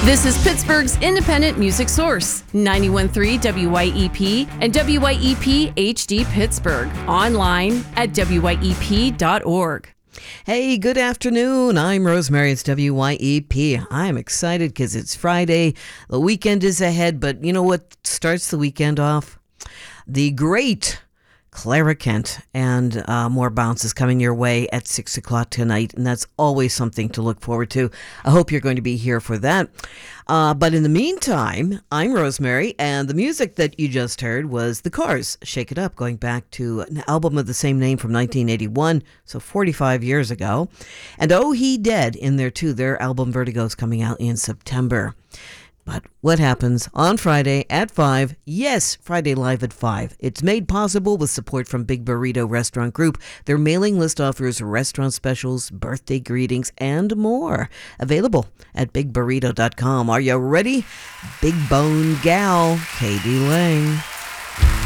This is Pittsburgh's independent music source, 91.3 WYEP and WYEP HD Pittsburgh. Online at WYEP.org. Hey, good afternoon. I'm Rosemary. It's WYEP. I'm excited because it's Friday. The weekend is ahead, but you know what starts the weekend off? The great Clara Kent, and more bounces coming your way at 6 o'clock tonight, and that's always something to look forward to. I hope you're going to be here for that. But in the meantime, I'm Rosemary, and the music that you just heard was The Cars, Shake It Up, going back to an album of the same name from 1981, so 45 years ago. And Oh He Dead in there too. Their album Vertigo's coming out in September. But what happens on Friday at 5? Yes, Friday Live at 5. It's made possible with support from Big Burrito Restaurant Group. Their mailing list offers restaurant specials, birthday greetings, and more. Available at bigburrito.com. Are you ready? Big Bone Gal, Katie Lang.